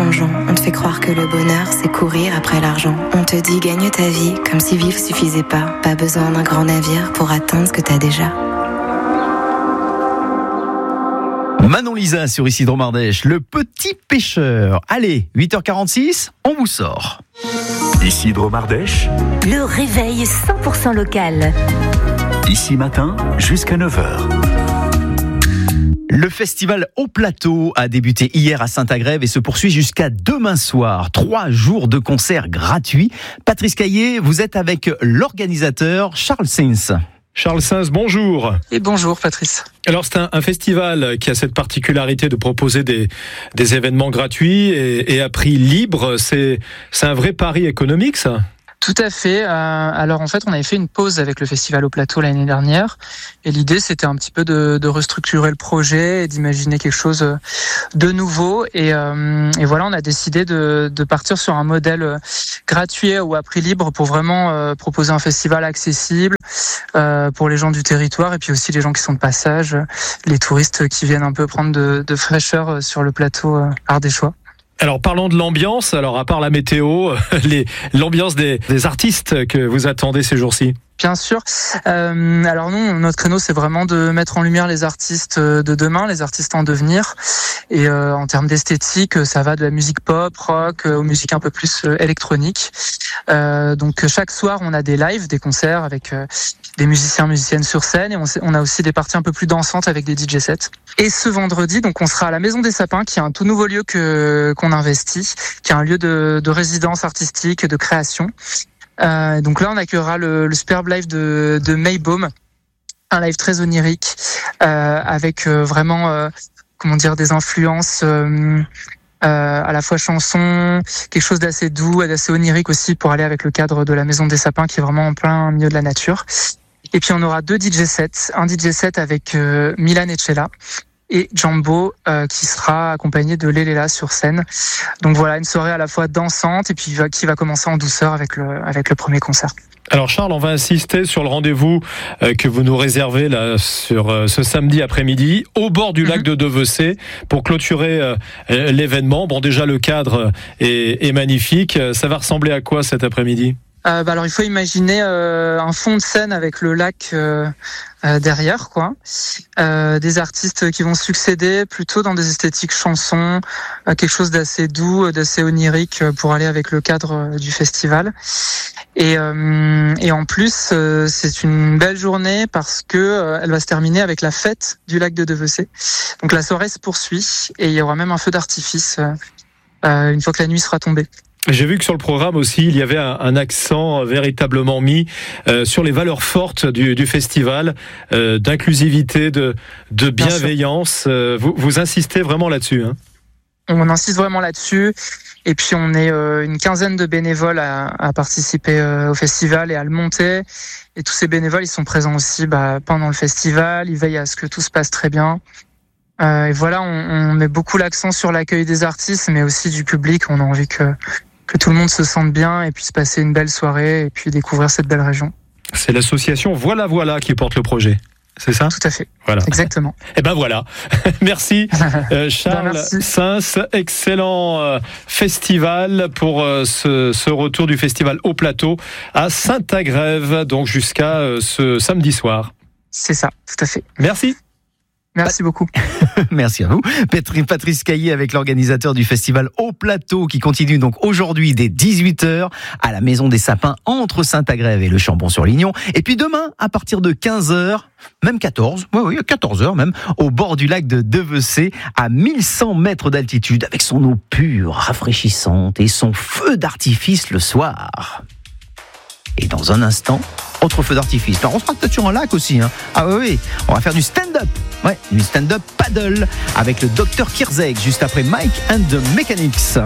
plongeon. On te fait croire que le bonheur, c'est courir après l'argent. On te dit gagne ta vie, comme si vivre suffisait pas. Pas besoin d'un grand navire pour atteindre ce que t'as déjà. Manon Lisa sur Isidro Mardèche, le petit pêcheur. Allez, 8h46, on vous sort. Isidro Mardèche, le réveil 100% local. Ici matin jusqu'à 9h. Le festival Au Plateau a débuté hier à Saint-Agrève et se poursuit jusqu'à demain soir. 3 jours de concerts gratuits. Patrice Caillé, vous êtes avec l'organisateur Charles Sainz. Charles Sainz, bonjour. Et bonjour Patrice. Alors c'est un festival qui a cette particularité de proposer des événements gratuits et à prix libre. C'est un vrai pari économique, ça ? Tout à fait. Alors en fait, on avait fait une pause avec le festival Au Plateau l'année dernière, et l'idée c'était un petit peu de restructurer le projet et d'imaginer quelque chose de nouveau. Et voilà, on a décidé de partir sur un modèle gratuit ou à prix libre pour vraiment proposer un festival accessible pour les gens du territoire et puis aussi les gens qui sont de passage, les touristes qui viennent un peu prendre de fraîcheur sur le plateau ardéchois. Alors parlons de l'ambiance, alors à part la météo, l'ambiance des artistes que vous attendez ces jours-ci. Bien sûr. Alors nous, notre créneau, c'est vraiment de mettre en lumière les artistes de demain, les artistes en devenir. Et en termes d'esthétique, ça va de la musique pop, rock, aux musiques un peu plus électroniques. Donc chaque soir, on a des lives, des concerts avec des musiciennes sur scène, et on a aussi des parties un peu plus dansantes avec des DJ sets. Et ce vendredi, donc on sera à la Maison des Sapins, qui est un tout nouveau lieu qu'on investit, qui est un lieu de résidence artistique, de création. Donc là, on accueillera le superbe live de Maybaum, un live très onirique, avec vraiment, des influences à la fois chansons, quelque chose d'assez doux et d'assez onirique aussi pour aller avec le cadre de la Maison des Sapins qui est vraiment en plein milieu de la nature. Et puis on aura 2 DJ sets, un DJ set avec Milan Echela et Jambo qui sera accompagné de Lelela sur scène. Donc voilà, une soirée à la fois dansante et puis qui va commencer en douceur avec le premier concert. Alors Charles, on va insister sur le rendez-vous que vous nous réservez là sur ce samedi après-midi au bord du lac de Devecé pour clôturer l'événement. Bon, déjà le cadre est magnifique. Ça va ressembler à quoi cet après-midi ? Alors il faut imaginer un fond de scène avec le lac derrière, quoi. Des artistes qui vont succéder plutôt dans des esthétiques chansons, quelque chose d'assez doux, d'assez onirique pour aller avec le cadre du festival. Et en plus, c'est une belle journée parce que elle va se terminer avec la fête du lac de Devecé. Donc la soirée se poursuit et il y aura même un feu d'artifice une fois que la nuit sera tombée. J'ai vu que sur le programme aussi, il y avait un accent véritablement mis sur les valeurs fortes du festival, d'inclusivité, de bienveillance. Vous insistez vraiment là-dessus, hein ? On insiste vraiment là-dessus. Et puis on est une quinzaine de bénévoles à participer au festival et à le monter. Et tous ces bénévoles, ils sont présents aussi pendant le festival. Ils veillent à ce que tout se passe très bien. Et voilà, on met beaucoup l'accent sur l'accueil des artistes, mais aussi du public. On a envie que tout le monde se sente bien et puisse passer une belle soirée et puis découvrir cette belle région. C'est l'association Voilà qui porte le projet, c'est ça ? Tout à fait, voilà. Exactement. Et ben voilà, merci Charles Sainz, excellent festival pour ce retour du festival Au Plateau à Saint-Agrève, donc jusqu'à ce samedi soir. C'est ça, tout à fait. Merci. Merci beaucoup. Merci à vous. Patrice Caillé avec l'organisateur du festival Au Plateau qui continue donc aujourd'hui dès 18h à la Maison des Sapins entre Saint-Agrève et le Chambon-sur-Lignon. Et puis demain, à partir de 15h, même 14, oui, 14h même, au bord du lac de Devecé, à 1100 mètres d'altitude, avec son eau pure, rafraîchissante et son feu d'artifice le soir. Et dans un instant, autre feu d'artifice. Alors on sera peut-être sur un lac aussi. Hein. Ah oui, on va faire du stand-up. Ouais, du stand-up paddle avec le Dr Kirzek juste après Mike and the Mechanics.